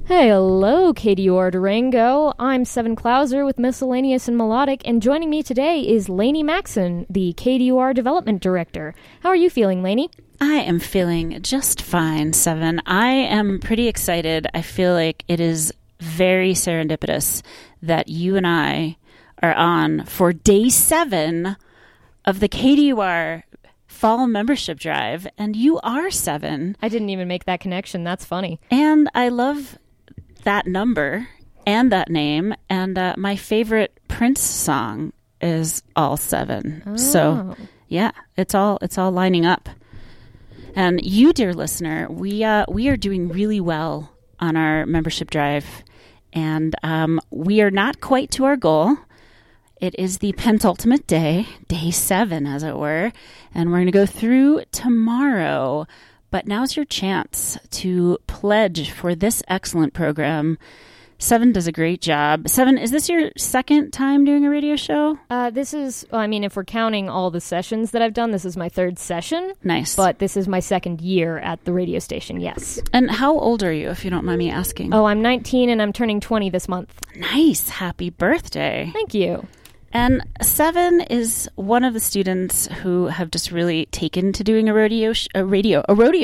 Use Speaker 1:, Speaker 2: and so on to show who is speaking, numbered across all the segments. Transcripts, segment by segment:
Speaker 1: Hey, hello, KDUR Durango. I'm Seven Clauser with Miscellaneous and Melodic, and joining me today is Lainey Maxon, the KDUR Development Director. How are you feeling, Lainey?
Speaker 2: I am feeling just fine, Seven. I am pretty excited. I feel like it is very serendipitous that you and I are on for day 7 of the KDUR Fall Membership Drive, and you are 7.
Speaker 1: I didn't even make that connection. That's funny.
Speaker 2: And I love that number and that name, and my favorite Prince song is all 7.
Speaker 1: Oh.
Speaker 2: So yeah, it's all lining up. And you, dear listener, we are doing really well on our membership drive, and we are not quite to our goal. It is the penultimate day, day 7 as it were, and we're going to go through tomorrow. But now's your chance to pledge for this excellent program. 7 does a great job. 7, is this your second time doing a radio show?
Speaker 1: This is, if we're counting all the sessions that I've done, this is my 3rd session.
Speaker 2: Nice.
Speaker 1: But this is my 2nd year at the radio station, yes.
Speaker 2: And how old are you, if you don't mind me asking?
Speaker 1: Oh, I'm 19 and I'm turning 20 this month.
Speaker 2: Nice. Happy birthday.
Speaker 1: Thank you.
Speaker 2: And 7 is one of the students who have just really taken to doing a radio show up here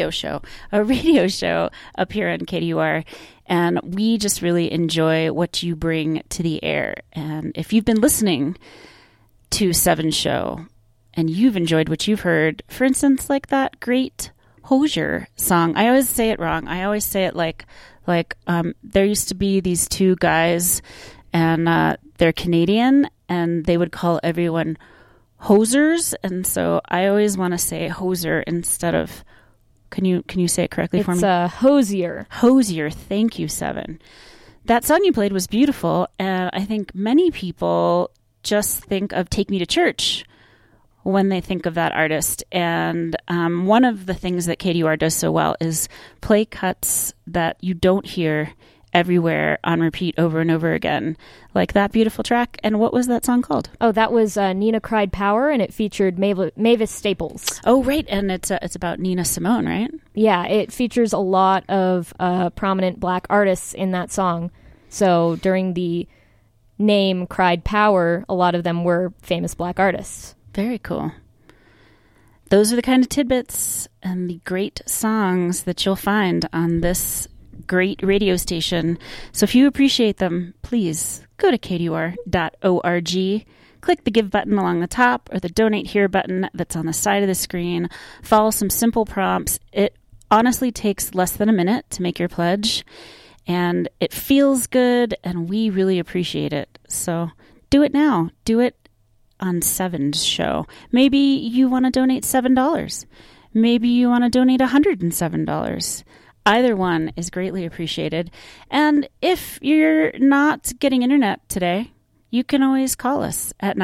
Speaker 2: on KDUR. And we just really enjoy what you bring to the air. And if you've been listening to 7's show and you've enjoyed what you've heard, for instance, like that great Hozier song, I always say it wrong. I always say it like there used to be these 2 guys, and they're Canadian, and they would call everyone hosers, and so I always want to say hoser instead of. Can you say it correctly for me?
Speaker 1: It's Hozier.
Speaker 2: Hozier. Thank you, 7. That song you played was beautiful, and I think many people just think of "Take Me to Church" when they think of that artist. And one of the things that KDUR does so well is play cuts that you don't hear everywhere on repeat over and over again, like that beautiful track. And what was that song called?
Speaker 1: Oh, that was Nina Cried Power, and it featured Mavis Staples.
Speaker 2: Oh, right. And it's about Nina Simone, right?
Speaker 1: Yeah, it features a lot of prominent black artists in that song. So during the name Cried Power, a lot of them were famous black artists.
Speaker 2: Very cool. Those are the kind of tidbits and the great songs that you'll find on this great radio station. So if you appreciate them, please go to kdur.org, click the give button along the top or the donate here button that's on the side of the screen. Follow some simple prompts. It honestly takes less than a minute to make your pledge, and it feels good, and we really appreciate it. So do it now. Do it on 7's show. Maybe you want to donate $7. Maybe you want to donate $107. Either one is greatly appreciated. And if you're not getting internet today, you can always call us at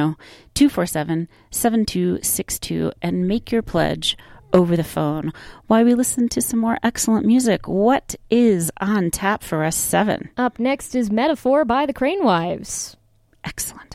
Speaker 2: 970-247-7262 and make your pledge over the phone while we listen to some more excellent music. What is on tap for us, 7?
Speaker 1: Up next is Metaphor by the Crane Wives.
Speaker 2: Excellent.